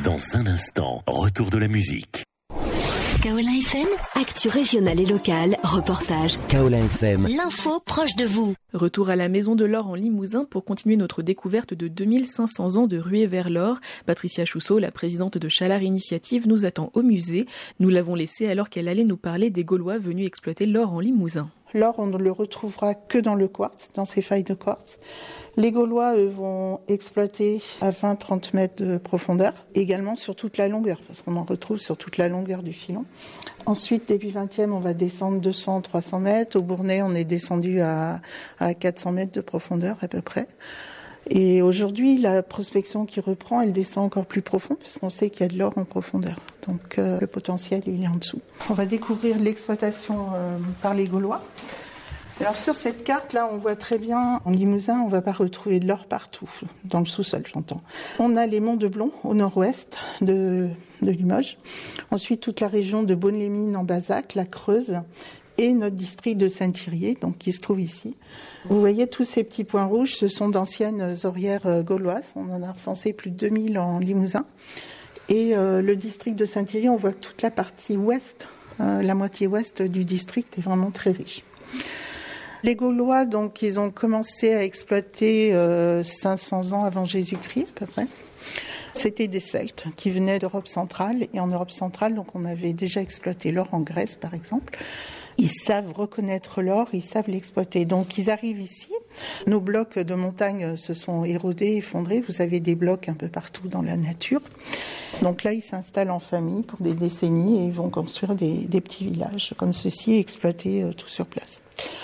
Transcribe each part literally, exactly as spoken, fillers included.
Dans un instant, retour de la musique. Kaola F M, actu régionale et locale, reportage. Kaola F M, l'info proche de vous. Retour à la Maison de l'Or en Limousin pour continuer notre découverte de deux mille cinq cents ans de ruée vers l'or. Patricia Chousseau, la présidente de Chalard Initiative, nous attend au musée. Nous l'avons laissée alors qu'elle allait nous parler des Gaulois venus exploiter l'or en Limousin. L'or, on ne le retrouvera que dans le quartz, dans ces failles de quartz. Les Gaulois, eux, vont exploiter à vingt à trente mètres de profondeur, également sur toute la longueur, parce qu'on en retrouve sur toute la longueur du filon. Ensuite, début vingtième, on va descendre deux cents à trois cents mètres. Au Bournais, on est descendu à, à quatre cents mètres de profondeur à peu près. Et aujourd'hui, la prospection qui reprend, elle descend encore plus profond, puisqu'on sait qu'il y a de l'or en profondeur. Donc euh, le potentiel, il est en dessous. On va découvrir l'exploitation euh, par les Gaulois. Alors sur cette carte-là, on voit très bien, en Limousin, on ne va pas retrouver de l'or partout, dans le sous-sol, j'entends. On a les monts de Blon, au nord-ouest de, de Limoges. Ensuite, toute la région de Beaune-les-Mines en Bazac, la Creuse, et notre district de Saint-Thirier, donc qui se trouve ici. Vous voyez tous ces petits points rouges, ce sont d'anciennes orières gauloises. On en a recensé plus de deux mille en Limousin. Et euh, le district de Saint-Thirier, on voit que toute la partie ouest, euh, la moitié ouest du district est vraiment très riche. Les Gaulois, donc, ils ont commencé à exploiter euh, cinq cents ans avant Jésus-Christ, à peu près. C'était des Celtes qui venaient d'Europe centrale. Et en Europe centrale, donc, on avait déjà exploité l'or en Grèce, par exemple. Ils savent reconnaître l'or, ils savent l'exploiter. Donc, ils arrivent ici. Nos blocs de montagne se sont érodés, effondrés. Vous avez des blocs un peu partout dans la nature. Donc là, ils s'installent en famille pour des décennies et ils vont construire des, des petits villages comme ceci et exploiter euh, tout sur place.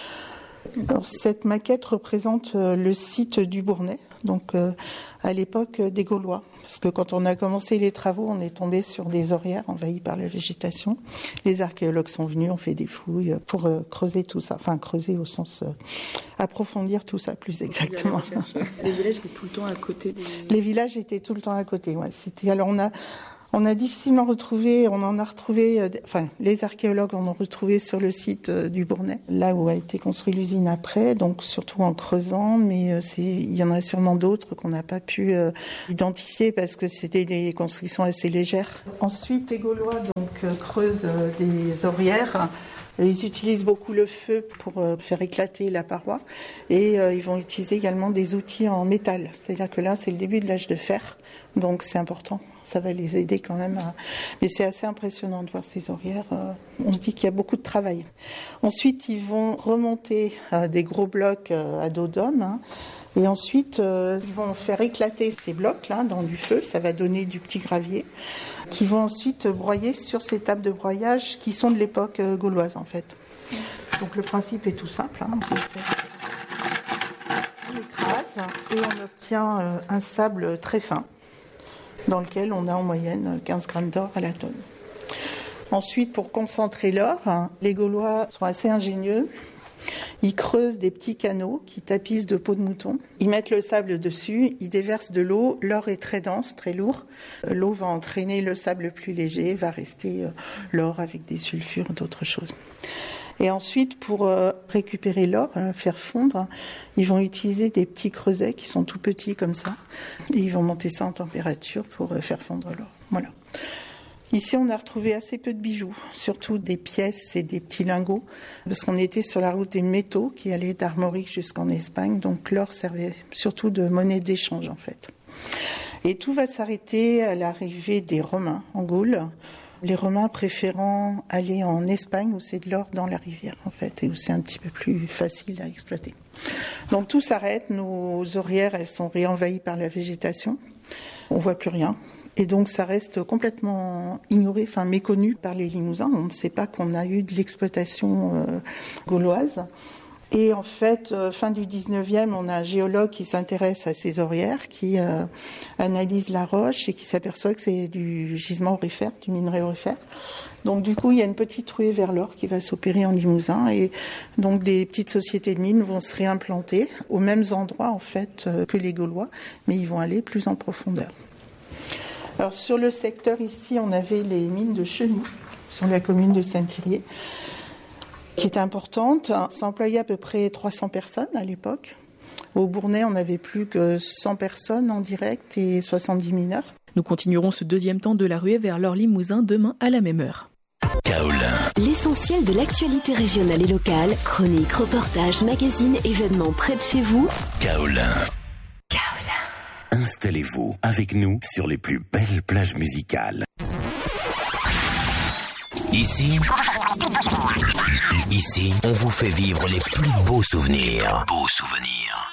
Alors, cette maquette représente euh, le site du Bournais, donc euh, à l'époque euh, des Gaulois. Parce que quand on a commencé les travaux, on est tombé sur des orières envahies par la végétation. Les archéologues sont venus, ont fait des fouilles pour euh, creuser tout ça. Enfin, creuser au sens euh, approfondir tout ça plus exactement. Les villages étaient tout le temps à côté des... Les villages étaient tout le temps à côté, ouais. C'était, alors on a... On a difficilement retrouvé, on en a retrouvé, euh, enfin, les archéologues en ont retrouvé sur le site euh, du Bournais, là où a été construite l'usine après, donc surtout en creusant, mais euh, c'est, il y en a sûrement d'autres qu'on n'a pas pu euh, identifier parce que c'était des constructions assez légères. Ensuite, les Gaulois donc euh, creusent euh, des orières. Ils utilisent beaucoup le feu pour euh, faire éclater la paroi et euh, ils vont utiliser également des outils en métal. C'est-à-dire que là, c'est le début de l'âge de fer, donc c'est important. Ça va les aider quand même. À... Mais c'est assez impressionnant de voir ces orières. Euh, on se dit qu'il y a beaucoup de travail. Ensuite, ils vont remonter euh, des gros blocs euh, à dos d'homme. Hein. Et ensuite, euh, ils vont faire éclater ces blocs-là dans du feu. Ça va donner du petit gravier qui vont ensuite broyer sur ces tables de broyage qui sont de l'époque euh, gauloise en fait. Donc le principe est tout simple. Hein. On écrase et on obtient euh, un sable très fin dans lequel on a en moyenne quinze grammes d'or à la tonne. Ensuite, pour concentrer l'or, hein, les Gaulois sont assez ingénieux. Ils creusent des petits canaux qui tapissent de peaux de mouton. Ils mettent le sable dessus, ils déversent de l'eau. L'or est très dense, très lourd. L'eau va entraîner le sable plus léger, va rester euh, l'or avec des sulfures, d'autres choses. Et ensuite, pour euh, récupérer l'or, euh, faire fondre, ils vont utiliser des petits creusets qui sont tout petits comme ça. Et ils vont monter ça en température pour euh, faire fondre l'or. Voilà. Ici, on a retrouvé assez peu de bijoux, surtout des pièces et des petits lingots, parce qu'on était sur la route des métaux qui allait d'Armorique jusqu'en Espagne. Donc l'or servait surtout de monnaie d'échange en fait. Et tout va s'arrêter à l'arrivée des Romains en Gaule. Les Romains préférant aller en Espagne où c'est de l'or dans la rivière en fait et où c'est un petit peu plus facile à exploiter. Donc tout s'arrête, nos orières elles sont réenvahies par la végétation, on voit plus rien et donc ça reste complètement ignoré, enfin méconnu par les Limousins. On ne sait pas qu'on a eu de l'exploitation euh, gauloise. Et en fait, euh, fin du dix-neuvième, on a un géologue qui s'intéresse à ces orières, qui euh, analyse la roche et qui s'aperçoit que c'est du gisement aurifère, du minerai aurifère. Donc du coup, il y a une petite ruée vers l'or qui va s'opérer en Limousin et donc des petites sociétés de mines vont se réimplanter aux mêmes endroits en fait euh, que les Gaulois, mais ils vont aller plus en profondeur. Alors sur le secteur ici, on avait les mines de Chenoux, sur la commune de Saint-Thirier, qui était importante. Ça employait à peu près trois cents personnes à l'époque. Au Bournais, on n'avait plus que cent personnes en direct et soixante-dix mineurs. Nous continuerons ce deuxième temps de la ruée vers l'or Limousin demain à la même heure. Kaolin. L'essentiel de l'actualité régionale et locale, chroniques, reportages, magazines, événements près de chez vous. Kaolin. Installez-vous avec nous sur les plus belles plages musicales. Ici, ici, on vous fait vivre les plus beaux souvenirs. Beaux souvenirs.